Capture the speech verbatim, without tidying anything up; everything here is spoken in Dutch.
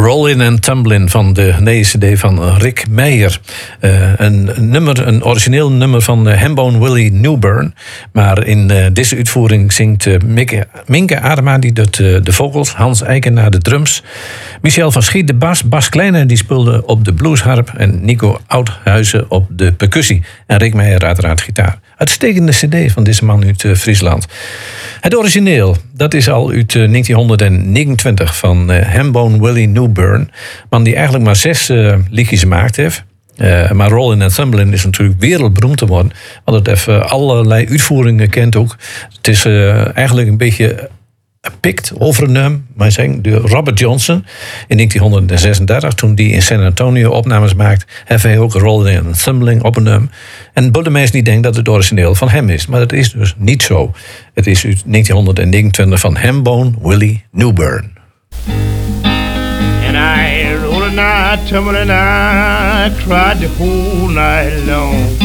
Rollin' and Tumblin' van de nieuwe cd van Rick Meijer. Uh, een, nummer, een origineel nummer van uh, Hambone Willie Newburn. Maar in uh, deze uitvoering zingt uh, Minke, Minke Adema die doet uh, de vocals, Hans Eikenaar de drums, Michel van Schiet de bas, Bas Kleine die speelde op de bluesharp en Nico Oudhuizen op de percussie. En Rick Meijer uiteraard gitaar. Uitstekende cd van deze man uit uh, Friesland. Het origineel, dat is al uit uh, negentien negenentwintig van uh, Hambone Willie Newburn. Man die eigenlijk maar zes uh, liedjes gemaakt heeft. Uh, maar Rollin' and Tumblin' is natuurlijk wereldberoemd te worden. Want het heeft uh, allerlei uitvoeringen kent ook. Het is uh, eigenlijk een beetje gepikt, overgenomen, maar zeggen, door Robert Johnson in negentien zesendertig, toen die in San Antonio opnames maakte, heeft hij ook Rollin' and Tumblin' opgenomen. En de mensen die denken dat het origineel van hem is. Maar dat is dus niet zo. Het is uit negentien negenentwintig van Hambone Willie Newburn. And I rolled and I tumbled and I cried the whole night long.